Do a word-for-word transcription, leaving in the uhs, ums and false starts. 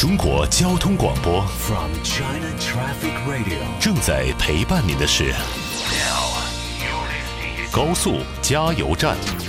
中国交通广播 From China Traffic Radio 正在陪伴您的是高速加油站。